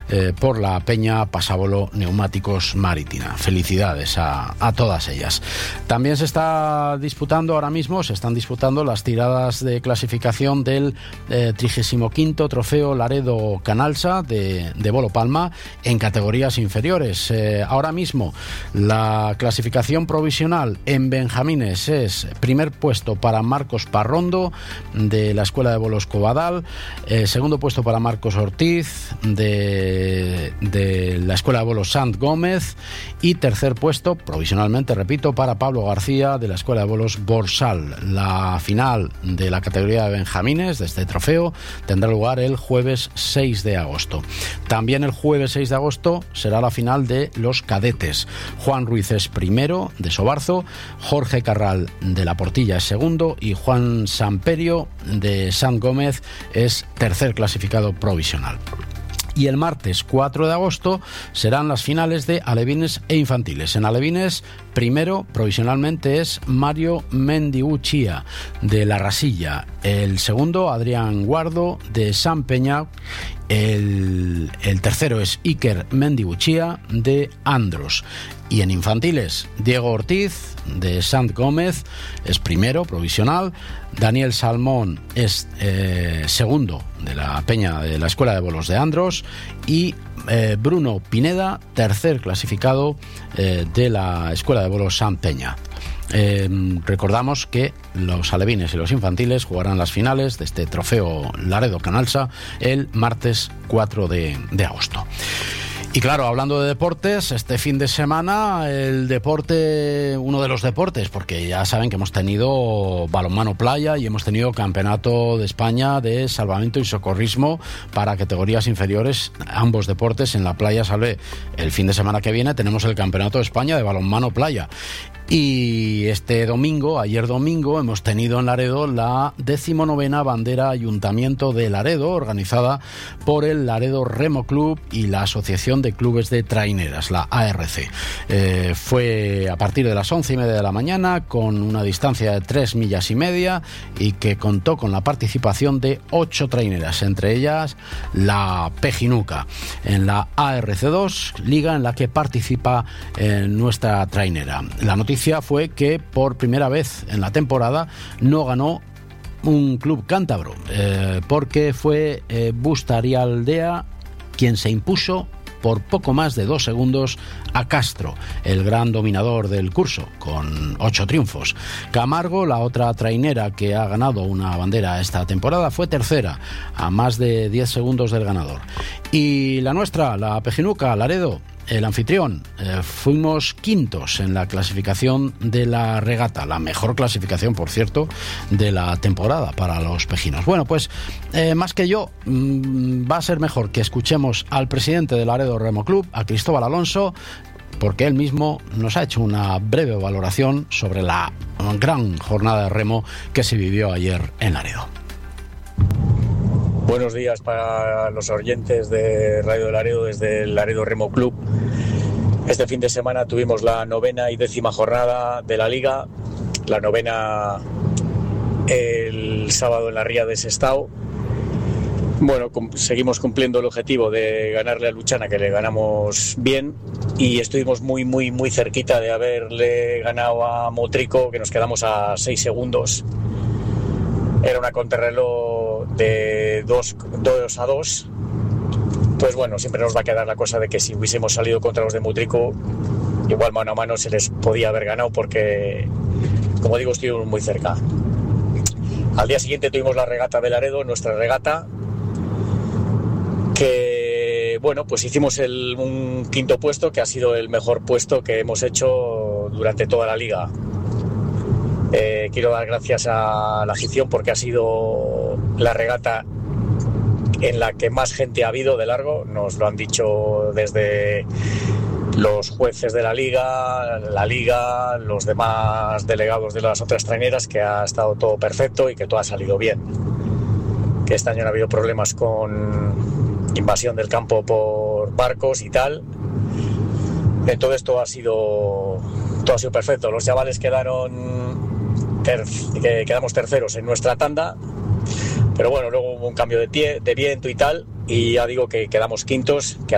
por la Peña Pasabolo Neumáticos Marítima. Felicidades a todas ellas. También se están disputando las tiradas de clasificación del 35º Trofeo Laredo Canalsa de Bolo Palma en categorías inferiores. Ahora mismo la clasificación provisional en benjamines es: primer puesto para Marcos Parrondo de la Escuela de Bolos Covadal, segundo puesto para Marcos Ortiz de la Escuela de Bolos Sant Gómez, y tercer puesto, provisionalmente repito, para Pablo García de la Escuela de Bolos Borsal. La final de la categoría de benjamines de este trofeo tendrá lugar el jueves 6 de agosto. También el jueves 6 de agosto será la final de los cadetes. Juan Ruiz es primero de Sobarzo, Jorge Carral de La Portilla es segundo y Juan Samperio de Sant Gómez es tercer clasificado provisional. Y el martes 4 de agosto serán las finales de alevines e infantiles. En alevines, primero provisionalmente es Mario Mendiuchía de La Rasilla. El segundo, Adrián Guardo de San Peña. El tercero es Iker Mendiuchía de Andros. Y en infantiles, Diego Ortiz de Sant Gómez es primero provisional, Daniel Salmón es segundo de la Peña de la Escuela de Bolos de Andros y Bruno Pineda, tercer clasificado de la Escuela de Bolos Sant Peña. Recordamos que los alevines y los infantiles jugarán las finales de este trofeo Laredo Canalsa el martes 4 de agosto. Y claro, hablando de deportes, este fin de semana uno de los deportes, porque ya saben que hemos tenido balonmano playa y hemos tenido campeonato de España de salvamento y socorrismo para categorías inferiores, ambos deportes en la playa Salvé. El fin de semana que viene tenemos el campeonato de España de balonmano playa. Y ayer domingo, hemos tenido en Laredo la 19ª Bandera Ayuntamiento de Laredo, organizada por el Laredo Remo Club y la Asociación de Clubes de Traineras, la ARC. Fue a partir de las 11:30 de la mañana, con una distancia de 3,5 millas y que contó con la participación de 8 traineras, entre ellas la Pejinuca, en la ARC2, liga en la que participa nuestra trainera. La noticia fue que por primera vez en la temporada no ganó un club cántabro, porque fue Bustarialdea quien se impuso por poco más de 2 segundos a Castro, el gran dominador del curso, con 8 triunfos. Camargo, la otra trainera que ha ganado una bandera esta temporada, fue tercera, a más de 10 segundos del ganador. Y la nuestra, la Pejinuca, Laredo, el anfitrión, fuimos quintos en la clasificación de la regata, la mejor clasificación, por cierto, de la temporada para los pejinos. Bueno, pues más que yo, va a ser mejor que escuchemos al presidente del Laredo Remo Club, a Cristóbal Alonso, porque él mismo nos ha hecho una breve valoración sobre la gran jornada de remo que se vivió ayer en Laredo. Buenos días para los oyentes de Radio Laredo desde el Laredo Remo Club. Este fin de semana tuvimos la 9ª y 10ª jornada de la Liga. La 9ª el sábado en la ría de Sestao. Bueno, seguimos cumpliendo el objetivo de ganarle a Luchana, que le ganamos bien, y estuvimos muy cerquita de haberle ganado a Motrico, que nos quedamos a 6 segundos. Era una contrarreloj de 2-2. Pues bueno, siempre nos va a quedar la cosa de que si hubiésemos salido contra los de Motrico, igual mano a mano se les podía haber ganado, porque, como digo, estuvimos muy cerca. Al día siguiente tuvimos la regata de Laredo, nuestra regata, que bueno, pues hicimos un quinto puesto, que ha sido el mejor puesto que hemos hecho durante toda la liga. Quiero dar gracias a la afición, porque ha sido la regata en la que más gente ha habido de largo. Nos lo han dicho desde los jueces de la liga, los demás delegados de las otras traineras, que ha estado todo perfecto y que todo ha salido bien. Que este año no ha habido problemas con invasión del campo por barcos y tal. Entonces todo ha sido perfecto. Los chavales quedamos terceros en nuestra tanda, pero bueno, luego hubo un cambio de viento y tal, y ya digo que quedamos quintos, que